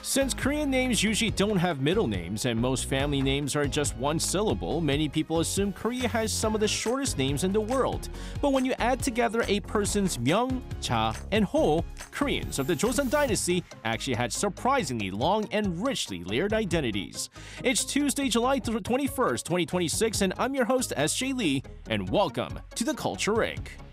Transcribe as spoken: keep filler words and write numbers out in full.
Since Korean names usually don't have middle names and most family names are just one syllable, many people assume Korea has some of the shortest names in the world. But when you add together a person's Myung, Cha, and Ho, Koreans of the Joseon Dynasty actually had surprisingly long and richly layered identities. It's Tuesday, July twenty-first, twenty twenty-six, and I'm your host, S J Lee, and welcome to the Culture Inc.